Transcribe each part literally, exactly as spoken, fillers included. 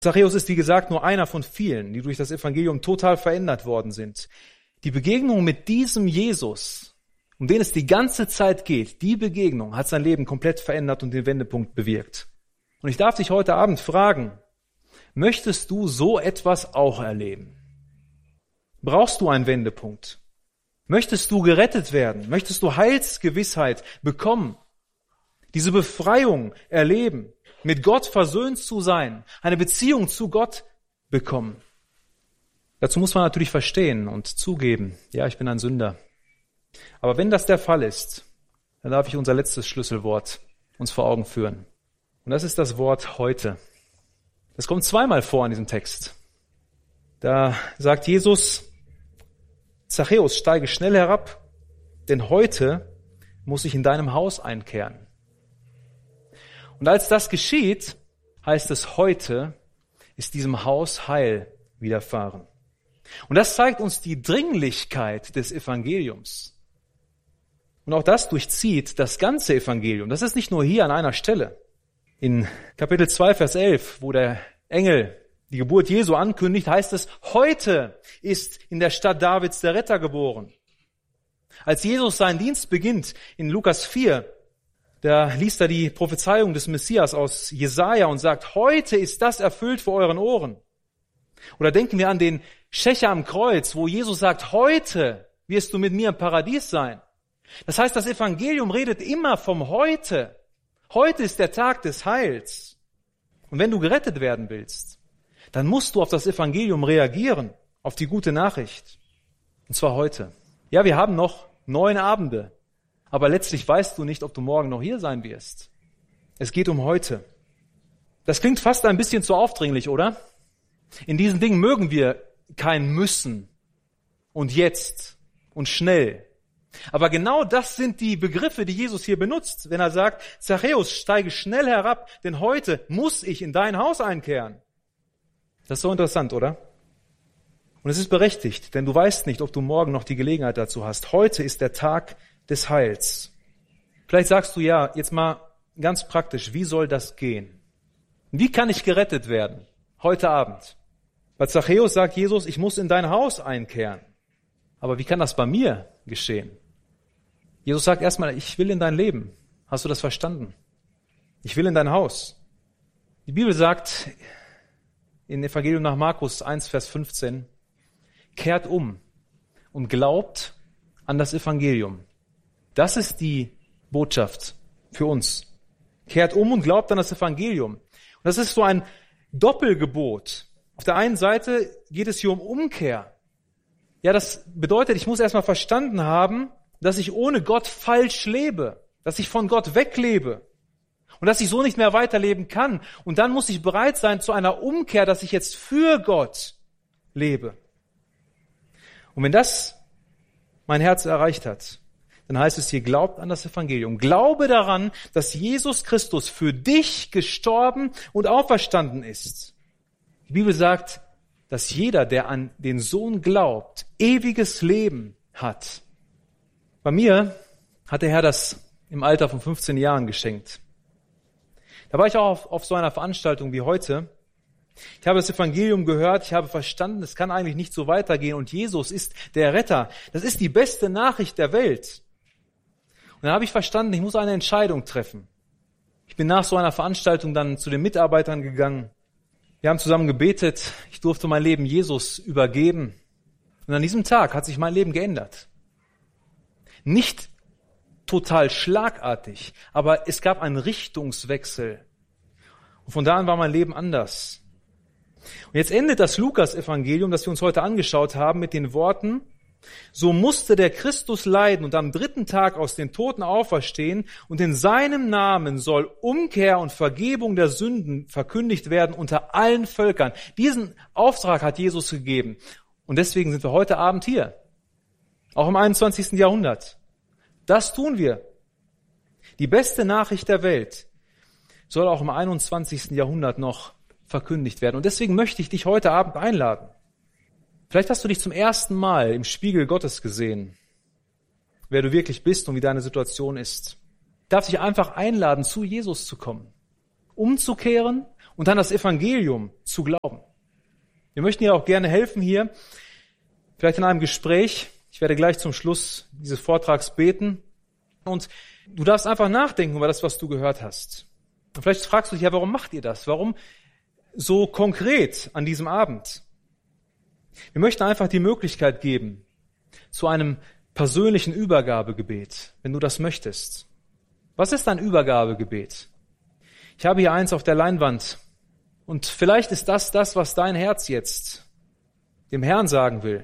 Zachäus ist, wie gesagt, nur einer von vielen, die durch das Evangelium total verändert worden sind. Die Begegnung mit diesem Jesus, um den es die ganze Zeit geht, die Begegnung hat sein Leben komplett verändert und den Wendepunkt bewirkt. Und ich darf dich heute Abend fragen, möchtest du so etwas auch erleben? Brauchst du einen Wendepunkt? Möchtest du gerettet werden? Möchtest du Heilsgewissheit bekommen? Diese Befreiung erleben, mit Gott versöhnt zu sein, eine Beziehung zu Gott bekommen? Dazu muss man natürlich verstehen und zugeben, ja, ich bin ein Sünder. Aber wenn das der Fall ist, dann darf ich unser letztes Schlüsselwort uns vor Augen führen. Und das ist das Wort heute. Das kommt zweimal vor in diesem Text. Da sagt Jesus, Zachäus, steige schnell herab, denn heute muss ich in deinem Haus einkehren. Und als das geschieht, heißt es, heute ist diesem Haus Heil widerfahren. Und das zeigt uns die Dringlichkeit des Evangeliums. Und auch das durchzieht das ganze Evangelium. Das ist nicht nur hier an einer Stelle. In Kapitel zwei, Vers elf, wo der Engel die Geburt Jesu ankündigt, heißt es, heute ist in der Stadt Davids der Retter geboren. Als Jesus seinen Dienst beginnt, in Lukas vier, da liest er die Prophezeiung des Messias aus Jesaja und sagt, heute ist das erfüllt vor euren Ohren. Oder denken wir an den Schächer am Kreuz, wo Jesus sagt, heute wirst du mit mir im Paradies sein. Das heißt, das Evangelium redet immer vom Heute. Heute ist der Tag des Heils. Und wenn du gerettet werden willst, dann musst du auf das Evangelium reagieren, auf die gute Nachricht. Und zwar heute. Ja, wir haben noch neun Abende, aber letztlich weißt du nicht, ob du morgen noch hier sein wirst. Es geht um heute. Das klingt fast ein bisschen zu aufdringlich, oder? In diesen Dingen mögen wir kein Müssen und jetzt und schnell. Aber genau das sind die Begriffe, die Jesus hier benutzt, wenn er sagt, Zachäus, steige schnell herab, denn heute muss ich in dein Haus einkehren. Das ist so interessant, oder? Und es ist berechtigt, denn du weißt nicht, ob du morgen noch die Gelegenheit dazu hast. Heute ist der Tag des Heils. Vielleicht sagst du ja, jetzt mal ganz praktisch, wie soll das gehen? Wie kann ich gerettet werden? Heute Abend. Bei Zachäus sagt Jesus, ich muss in dein Haus einkehren. Aber wie kann das bei mir geschehen? Jesus sagt erstmal, ich will in dein Leben. Hast du das verstanden? Ich will in dein Haus. Die Bibel sagt in Evangelium nach Markus eins, Vers fünfzehn, kehrt um und glaubt an das Evangelium. Das ist die Botschaft für uns. Kehrt um und glaubt an das Evangelium. Und das ist so ein Doppelgebot. Auf der einen Seite geht es hier um Umkehr. Ja, das bedeutet, ich muss erstmal verstanden haben, dass ich ohne Gott falsch lebe, dass ich von Gott weglebe und dass ich so nicht mehr weiterleben kann. Und dann muss ich bereit sein zu einer Umkehr, dass ich jetzt für Gott lebe. Und wenn das mein Herz erreicht hat, dann heißt es hier, glaubt an das Evangelium. Glaube daran, dass Jesus Christus für dich gestorben und auferstanden ist. Die Bibel sagt, dass jeder, der an den Sohn glaubt, ewiges Leben hat. Bei mir hat der Herr das im Alter von fünfzehn Jahren geschenkt. Da war ich auch auf, auf so einer Veranstaltung wie heute. Ich habe das Evangelium gehört, ich habe verstanden, es kann eigentlich nicht so weitergehen und Jesus ist der Retter. Das ist die beste Nachricht der Welt. Und dann habe ich verstanden, ich muss eine Entscheidung treffen. Ich bin nach so einer Veranstaltung dann zu den Mitarbeitern gegangen. Wir haben zusammen gebetet, ich durfte mein Leben Jesus übergeben. Und an diesem Tag hat sich mein Leben geändert. Nicht total schlagartig, aber es gab einen Richtungswechsel. Und von da an war mein Leben anders. Und jetzt endet das Lukas-Evangelium, das wir uns heute angeschaut haben, mit den Worten, so musste der Christus leiden und am dritten Tag aus den Toten auferstehen und in seinem Namen soll Umkehr und Vergebung der Sünden verkündigt werden unter allen Völkern. Diesen Auftrag hat Jesus gegeben. Und deswegen sind wir heute Abend hier. Auch im einundzwanzigsten Jahrhundert. Das tun wir. Die beste Nachricht der Welt soll auch im einundzwanzigsten Jahrhundert noch verkündigt werden. Und deswegen möchte ich dich heute Abend einladen. Vielleicht hast du dich zum ersten Mal im Spiegel Gottes gesehen, wer du wirklich bist und wie deine Situation ist. Ich darf dich einfach einladen, zu Jesus zu kommen, umzukehren und an das Evangelium zu glauben. Wir möchten dir auch gerne helfen hier, vielleicht in einem Gespräch. Ich werde gleich zum Schluss dieses Vortrags beten. Und du darfst einfach nachdenken über das, was du gehört hast. Und vielleicht fragst du dich, ja, warum macht ihr das? Warum so konkret an diesem Abend? Wir möchten einfach die Möglichkeit geben zu einem persönlichen Übergabegebet, wenn du das möchtest. Was ist ein Übergabegebet? Ich habe hier eins auf der Leinwand. Und vielleicht ist das das, was dein Herz jetzt dem Herrn sagen will.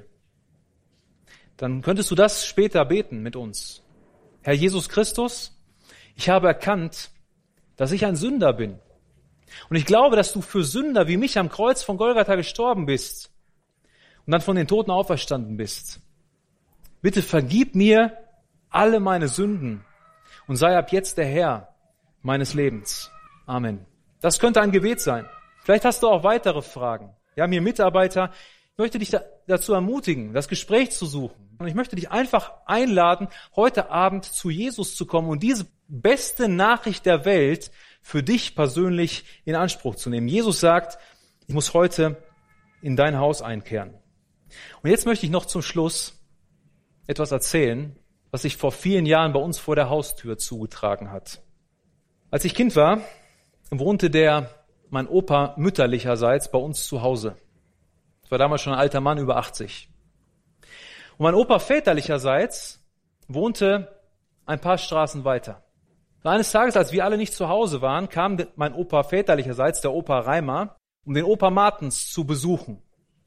Dann könntest du das später beten mit uns. Herr Jesus Christus, ich habe erkannt, dass ich ein Sünder bin. Und ich glaube, dass du für Sünder wie mich am Kreuz von Golgatha gestorben bist und dann von den Toten auferstanden bist. Bitte vergib mir alle meine Sünden und sei ab jetzt der Herr meines Lebens. Amen. Das könnte ein Gebet sein. Vielleicht hast du auch weitere Fragen. Wir haben hier Mitarbeiter. Ich möchte dich da, dazu ermutigen, das Gespräch zu suchen. Und ich möchte dich einfach einladen, heute Abend zu Jesus zu kommen und diese beste Nachricht der Welt für dich persönlich in Anspruch zu nehmen. Jesus sagt, ich muss heute in dein Haus einkehren. Und jetzt möchte ich noch zum Schluss etwas erzählen, was sich vor vielen Jahren bei uns vor der Haustür zugetragen hat. Als ich Kind war, wohnte der, mein Opa mütterlicherseits, bei uns zu Hause. Das war damals schon ein alter Mann, über achtzig. Und mein Opa väterlicherseits wohnte ein paar Straßen weiter. Und eines Tages, als wir alle nicht zu Hause waren, kam mein Opa väterlicherseits, der Opa Reimer, um den Opa Martens zu besuchen.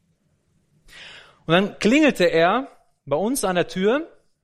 Und dann klingelte er bei uns an der Tür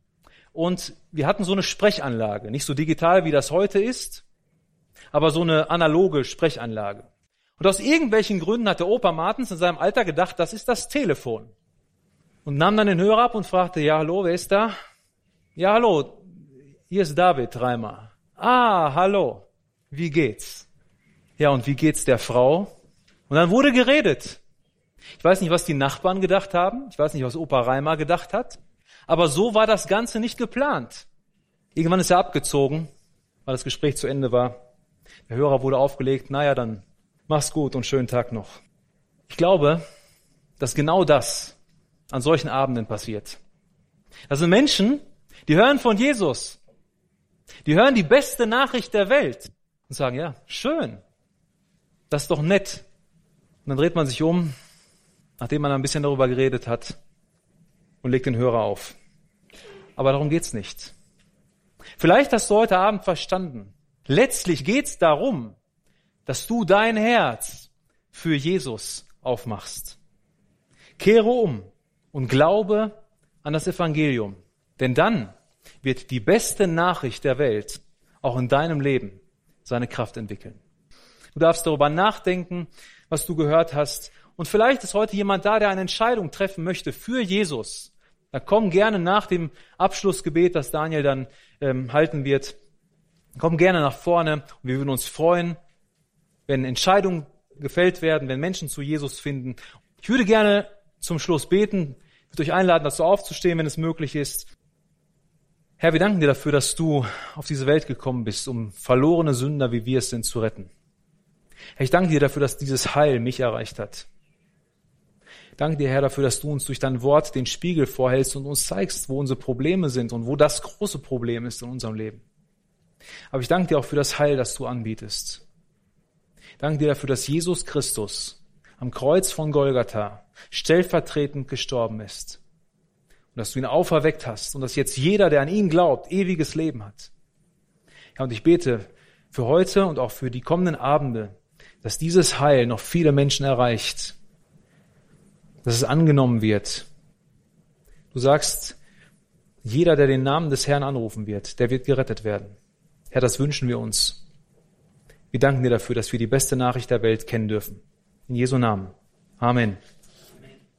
und wir hatten so eine Sprechanlage. Nicht so digital, wie das heute ist, aber so eine analoge Sprechanlage. Und aus irgendwelchen Gründen hat der Opa Martens in seinem Alter gedacht, das ist das Telefon. Und nahm dann den Hörer ab und fragte, ja, hallo, wer ist da? Ja, hallo, hier ist David Reimer. Ah, hallo, wie geht's? Ja, und wie geht's der Frau? Und dann wurde geredet. Ich weiß nicht, was die Nachbarn gedacht haben. Ich weiß nicht, was Opa Reimer gedacht hat. Aber so war das Ganze nicht geplant. Irgendwann ist er abgezogen, weil das Gespräch zu Ende war. Der Hörer wurde aufgelegt. Naja, dann mach's gut und schönen Tag noch. Ich glaube, dass genau das an solchen Abenden passiert. Das sind Menschen, die hören von Jesus. Die hören die beste Nachricht der Welt und sagen, ja, schön, das ist doch nett. Und dann dreht man sich um, nachdem man ein bisschen darüber geredet hat, und legt den Hörer auf. Aber darum geht's nicht. Vielleicht hast du heute Abend verstanden. Letztlich geht's darum, dass du dein Herz für Jesus aufmachst. Kehre um und glaube an das Evangelium. Denn dann wird die beste Nachricht der Welt auch in deinem Leben seine Kraft entwickeln. Du darfst darüber nachdenken, was du gehört hast. Und vielleicht ist heute jemand da, der eine Entscheidung treffen möchte für Jesus. Da komm gerne nach dem Abschlussgebet, das Daniel dann ähm, halten wird. Komm gerne nach vorne und wir würden uns freuen, wenn Entscheidungen gefällt werden, wenn Menschen zu Jesus finden. Ich würde gerne zum Schluss beten. Ich würde euch einladen, dazu aufzustehen, wenn es möglich ist. Herr, wir danken dir dafür, dass du auf diese Welt gekommen bist, um verlorene Sünder, wie wir es sind, zu retten. Herr, ich danke dir dafür, dass dieses Heil mich erreicht hat. Ich danke dir, Herr, dafür, dass du uns durch dein Wort den Spiegel vorhältst und uns zeigst, wo unsere Probleme sind und wo das große Problem ist in unserem Leben. Aber ich danke dir auch für das Heil, das du anbietest. Ich danke dir dafür, dass Jesus Christus am Kreuz von Golgatha stellvertretend gestorben ist. Und dass du ihn auferweckt hast und dass jetzt jeder, der an ihn glaubt, ewiges Leben hat. Ja, und ich bete für heute und auch für die kommenden Abende, dass dieses Heil noch viele Menschen erreicht, dass es angenommen wird. Du sagst, jeder, der den Namen des Herrn anrufen wird, der wird gerettet werden. Herr, das wünschen wir uns. Wir danken dir dafür, dass wir die beste Nachricht der Welt kennen dürfen. In Jesu Namen. Amen.